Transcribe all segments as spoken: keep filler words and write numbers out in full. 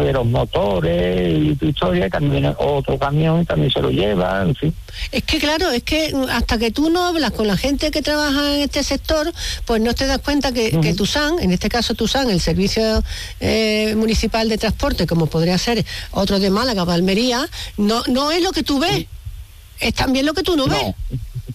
eso de los motores y tu historia, y también otro camión también se lo lleva, en fin. Es que claro, es que hasta que tú no hablas con la gente que trabaja en este sector, pues no te das cuenta que, uh-huh. que Tusam, en este caso Tusam, el Servicio eh, Municipal de Transporte, como podría ser otro de Málaga o de Almería, no, no es lo que tú ves, es también lo que tú no, no. ves.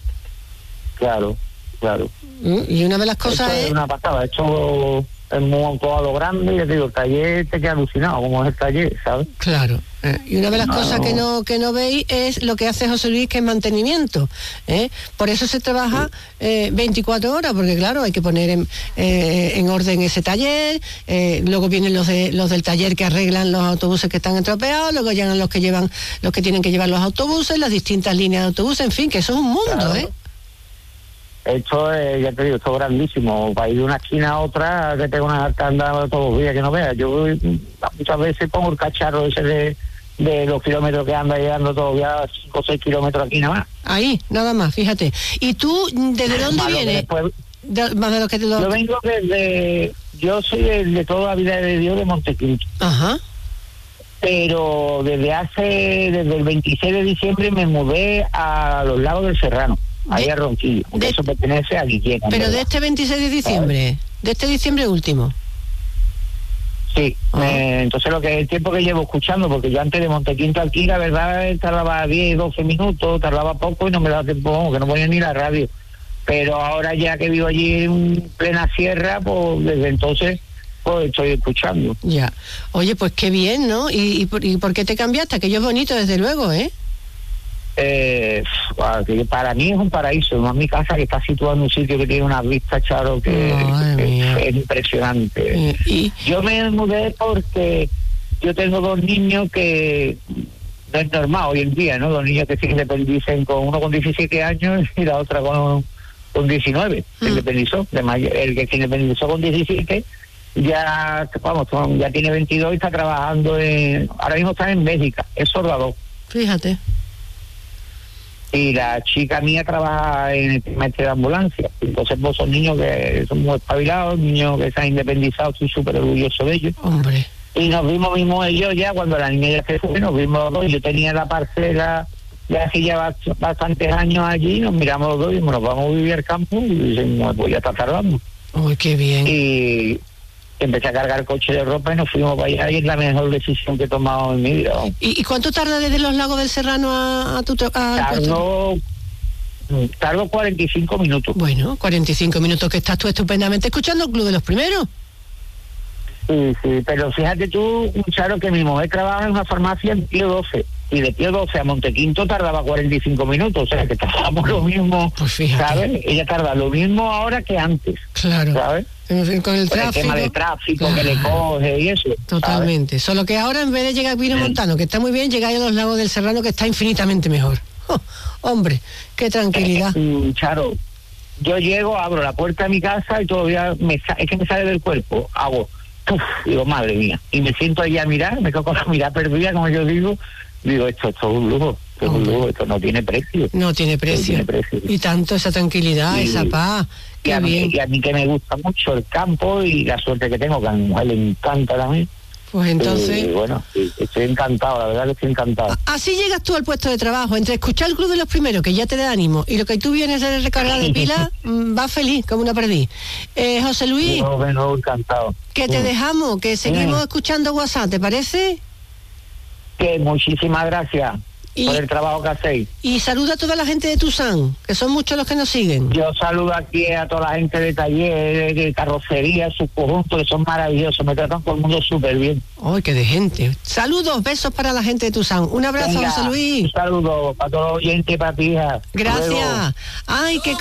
Claro, claro. Y una de las cosas esto es... es... una pasada, esto... es muy todo a lo grande, y te digo, el taller te queda alucinado, como es el taller, ¿sabes? Claro, eh, y una de las no, cosas que no que no veis es lo que hace José Luis, que es mantenimiento, ¿eh? Por eso se trabaja eh, veinticuatro horas, porque claro, hay que poner en, eh, en orden ese taller, eh, luego vienen los de los del taller que arreglan los autobuses que están estropeados, luego llegan los que llevan, los que tienen que llevar los autobuses, las distintas líneas de autobuses, en fin, que eso es un mundo, claro. ¿eh? Esto es, ya te digo, esto es grandísimo. Para ir de una esquina a otra, que tengo una tanda todos los días que no veas. Yo muchas veces pongo el cacharro ese de, de los kilómetros que anda llegando todos los días, cinco o seis kilómetros aquí nada más. Ahí, nada más, fíjate. ¿Y tú, desde dónde Malo vienes? Después, de, más de lo que te lo... Yo vengo desde... Yo soy de, de toda la vida de Dios de Montequinto. Ajá. Pero desde hace... Desde el veintiséis de diciembre me mudé a los Lagos del Serrano. Ahí de, a Ronquillo, porque de, eso pertenece a Guillén. Pero ¿verdad? De este veintiséis de diciembre, ¿sabes? De este diciembre último. Sí, uh-huh. me, entonces lo que el tiempo que llevo escuchando, porque yo antes de Montequinto aquí, la verdad, tardaba diez, doce minutos, tardaba poco y no me daba tiempo, que no ponía ni la radio. Pero ahora ya que vivo allí en plena sierra, pues desde entonces pues estoy escuchando. Ya. Oye, pues qué bien, ¿no? ¿Y, y, por, y por qué te cambiaste? Aquello es bonito, desde luego, ¿eh? Eh, para mí es un paraíso, no es mi casa, que está situada en un sitio que tiene unas vistas, Charo, que, que es impresionante. ¿Y? Yo me mudé porque yo tengo dos niños que no es normal hoy en día, ¿no? Dos niños que se independicen, con uno con diecisiete años y la otra con, con diecinueve, se mm. independizó. De mayor, el que se independizó con diecisiete ya, vamos, ya tiene veintidós y está trabajando en, ahora mismo está en Bélgica, es soldador. Fíjate. Y la chica mía trabaja en el trimestre de ambulancia. Entonces vos son niños que son muy espabilados, niños que se han independizado, estoy súper orgulloso de ellos. Hombre. Y nos vimos mismo ellos ya, cuando la niña ya se fue, nos vimos los dos. Yo tenía la parcela ya hace ya bastantes años allí, nos miramos los dos y nos vamos a vivir al campo y decimos, pues ya está tardando. Uy, qué bien. Y empecé a cargar coche de ropa y nos fuimos para allá, y es la mejor decisión que he tomado en mi vida. ¿Y, y cuánto tarda desde los Lagos del Serrano a, a tu a Tardo, tardo cuarenta y cinco minutos. Bueno, cuarenta y cinco minutos que estás tú estupendamente escuchando el Club de los Primeros. Sí, sí, pero fíjate tú, Charo, que mi mujer trabaja en una farmacia en Pío doce, y de Pío doce a Montequinto tardaba cuarenta y cinco minutos, o sea que tardábamos lo mismo, pues fíjate. ¿sabes? Ella tarda lo mismo ahora que antes, claro, ¿sabes? Con el, Con el tráfico, tema de tráfico, claro, que le coge y eso. Totalmente, ¿sabes? Solo que ahora en vez de llegar a Pino Montano, que está muy bien, llegáis a los Lagos del Serrano, que está infinitamente mejor. Oh, hombre, qué tranquilidad. Eh, Charo, yo llego, abro la puerta de mi casa y todavía me es que me sale del cuerpo, hago, uf, digo, madre mía, y me siento ahí a mirar, me quedo con la mirada perdida, como yo digo, digo, esto, esto es un lujo, esto es un lujo, esto no tiene precio. No tiene precio. No tiene precio. Y tanto esa tranquilidad, y, esa paz, qué y a bien. Mí, y a mí que me gusta mucho el campo y la suerte que tengo, que a mi mujer le encanta también. Pues entonces... Eh, bueno, sí, estoy encantado, la verdad que estoy encantado. Así llegas tú al puesto de trabajo, entre escuchar el Club de los Primeros, que ya te da ánimo, y lo que tú vienes a recargar de pila, va feliz, como una perdiz. Eh, José Luis, no, no, encantado. Que te sí. dejamos, que seguimos sí. escuchando WhatsApp, ¿te parece? Que muchísimas gracias y, por el trabajo que hacéis. Y saluda a toda la gente de Tusam, que son muchos los que nos siguen. Yo saludo aquí a toda la gente de taller, de carrocería, sus conjuntos, que son maravillosos, me tratan todo el mundo súper bien. ¡Ay, qué de gente! Saludos, besos para la gente de Tusam. Un abrazo, Venga, José Luis. Un saludo para todos los oyentes, para ti, hija. Gracias. Ay, qué